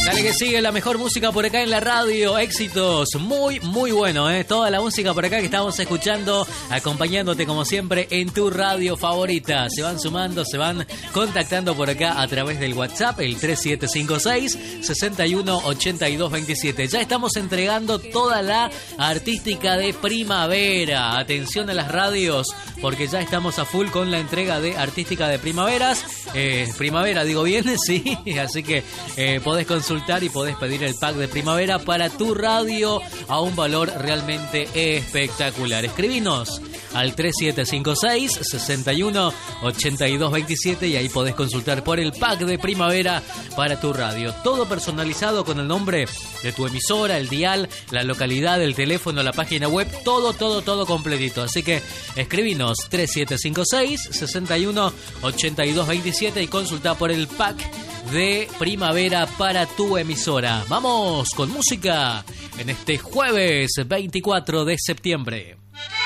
Dale que sigue la mejor música por acá en la radio, éxitos, muy bueno, toda la música por acá que estamos escuchando, acompañándote como siempre en tu radio favorita. Se van sumando, se van contactando por acá a través del WhatsApp, el 3756-618227. Ya estamos entregando toda la artística de primavera. Atención a las radios, porque ya estamos a full con la entrega de artística de primaveras. Primavera, digo bien, sí, así que podés consultar y podés pedir el pack de primavera para tu radio a un valor realmente espectacular. Escribinos al 3756-618227 y ahí podés consultar por el pack de primavera para tu radio. Todo personalizado con el nombre de tu emisora, el dial, la localidad, el teléfono, la página web, todo completito. Así que escribinos 3756-618227 y consulta por el pack de primavera para tu emisora. Vamos con música en este jueves 24 de septiembre.